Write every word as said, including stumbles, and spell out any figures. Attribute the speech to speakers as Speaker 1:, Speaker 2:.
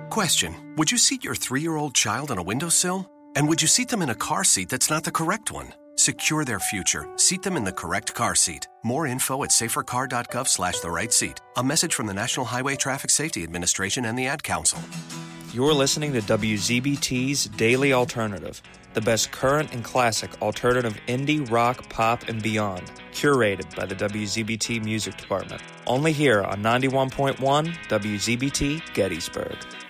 Speaker 1: Question: would you seat your three-year-old child on a windowsill? And would you seat them in a car seat that's not the correct one? Secure their future. Seat them in the correct car seat. More info at safercar.gov slash the right seat. A message from the National Highway Traffic Safety Administration and the Ad Council.
Speaker 2: You're listening to W Z B T's Daily Alternative, the best current and classic alternative indie, rock, pop, and beyond, curated by the W Z B T Music Department. Only here on ninety-one point one W Z B T Gettysburg.